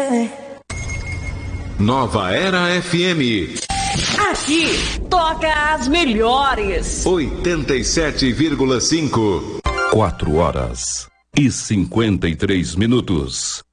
Nova Era FM. Aqui toca as melhores. 87,5. 4 horas e 53 minutos.